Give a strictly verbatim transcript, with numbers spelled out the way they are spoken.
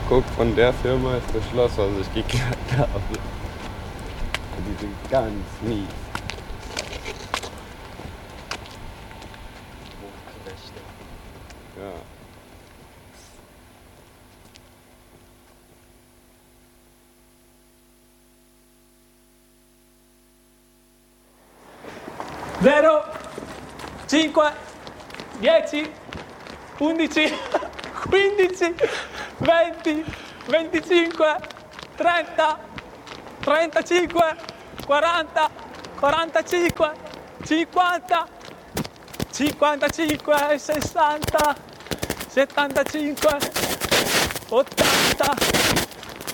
guck, von der Firma ist das Schloss, was ich geklaut habe. Die sind ganz mies. Ja. zero, cinque, dieci, undici, quindici, venti, venticinque, trenta, trentacinque, quaranta, quarantacinque, cinquanta, cinquantacinque, sessanta, settantacinque, ottanta,